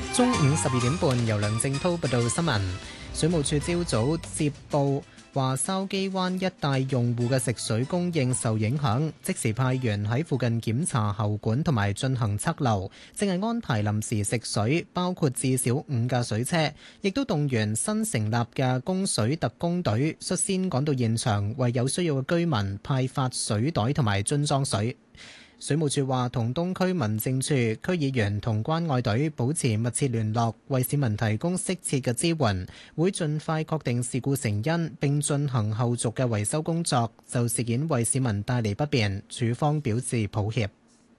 中午12點半，由梁正滔報道新聞。水務署朝早接報，話筲箕灣一帶用戶嘅食水供應受影響，即時派員喺附近檢查喉管同埋進行測漏，正係安排臨時食水，包括至少5架水車，亦都動員新成立嘅供水特工隊，率先趕到現場，為有需要嘅居民派發水袋同埋樽裝水。水務署話，同東區民政處、區議員同關愛隊保持密切聯絡，為市民提供適切嘅支援，會盡快確定事故成因，並進行後續嘅維修工作。就事件為市民帶嚟不便，署方表示抱歉。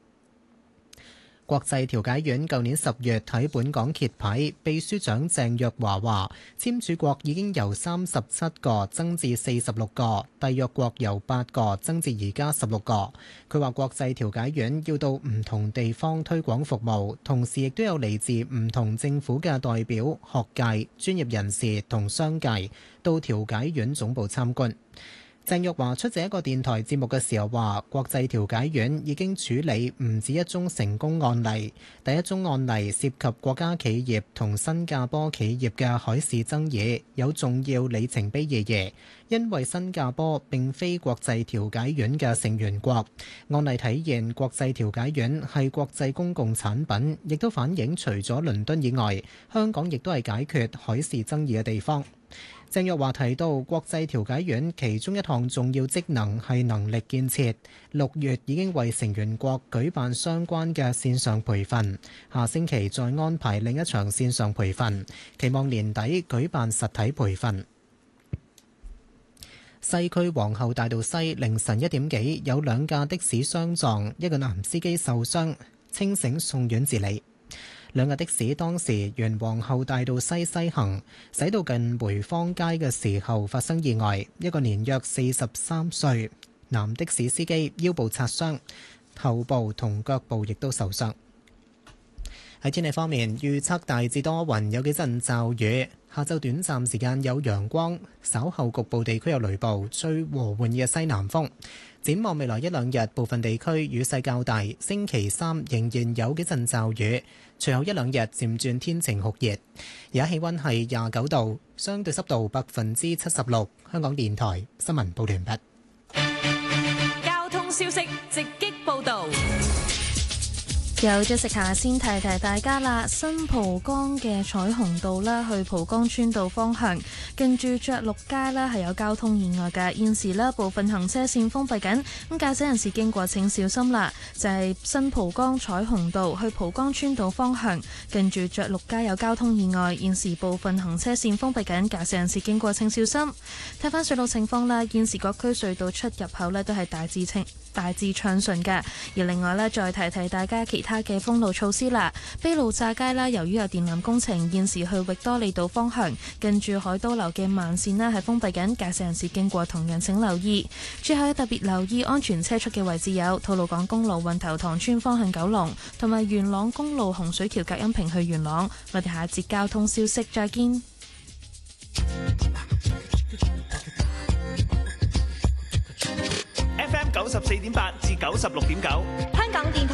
國際調解院舊年10月喺本港揭牌，秘書長鄭若驊話，簽署國已經由37個增至46個，締約國由8個增至而家16個。佢話國際調解院要到唔同地方推廣服務，同時亦都有嚟自唔同政府嘅代表、學界、專業人士同商界到調解院總部參觀。鄭若驊出席一個電台節目嘅時候話，國際調解院已經處理唔止一宗成功案例，第一宗案例涉及國家企業同新加坡企業嘅海事爭議，有重要里程碑意義，因為新加坡並非國際調解院嘅成員國。案例體現國際調解院係國際公共產品，亦都反映除咗倫敦以外，香港亦都係解決海事爭議嘅地方。鄭若驊提到，國際調解院其中一項重要職能係能力建設，6月已經為成員國舉辦相關嘅線上培訓，下星期再安排另一場線上培訓，期望年底舉辦實體培訓。西區皇后大道西凌晨1點幾有2架的士相撞，一個男司機受傷，清醒送院治理。2架的士當時沿皇后大道西西行，駛到近梅芳街嘅時候發生意外，一個年約43歲男的士司機腰部擦傷，頭部同腳部亦都受傷。喺天氣方面，預測大致多雲，有幾陣驟雨，下晝短暫時間有陽光，稍後局部地區有雷暴，吹和緩嘅西南風。展望未來1-2日，部分地區雨勢較大。星期3仍然有幾陣驟雨，隨後1-2日漸轉天晴酷熱。而家氣溫係29度，相對濕度76%。香港電台新聞報完畢。 交通消息直擊報導。 有咗食下先提提大家啦，新蒲崗嘅彩虹道啦，去蒲崗村道方向，近住爵祿街啦係有交通意外嘅，現時啦部分行車線封閉緊，咁駕駛人士經過請小心啦。就係新蒲崗彩虹道去蒲崗村道方向，近住爵祿街有交通意外，現時部分行車線封閉緊，駕駛人士經過請小心。睇翻隧道情況啦，現時各區隧道出入口呢都係大致暢順嘅。而另外呢，再提提大家其他嘅封路措施啦。卑路乍街啦，由於有電纜工程，現時去域多利道方向近住海都樓嘅慢線呢係封閉緊，駕駛人士經過同樣請留意。最後特別留意安全車速嘅位置有吐露港公路運頭塘村方向九龍，同埋元朗公路洪水橋隔音屏去元朗。我哋下一節交通消息再見。 FM 94.8至96.9，香港電台。